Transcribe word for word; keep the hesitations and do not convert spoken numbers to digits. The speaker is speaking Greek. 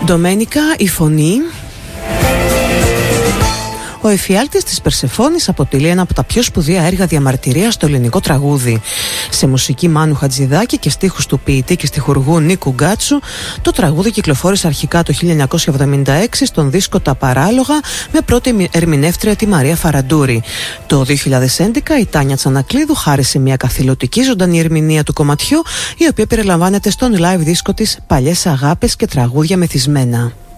Ντομένικα, η φωνή. Ο εφιάλτης της Περσεφόνης αποτελεί ένα από τα πιο σπουδαία έργα διαμαρτυρίας στο ελληνικό τραγούδι. Σε μουσική Μάνου Χατζηδάκη και στίχους του ποιητή και στιχουργού Νίκου Γκάτσου, το τραγούδι κυκλοφόρησε αρχικά το χίλια εννιακόσια εβδομήντα έξι στον δίσκο Τα Παράλογα, με πρώτη ερμηνεύτρια τη Μαρία Φαραντούρη. Το δύο χιλιάδες έντεκα η Τάνια Τσανακλείδου χάρισε μια καθηλωτική ζωντανή ερμηνεία του κομματιού, η οποία περιλαμβάνεται στον live δίσκο της Παλιές Αγάπες και Τραγούδια Μεθυσμένα.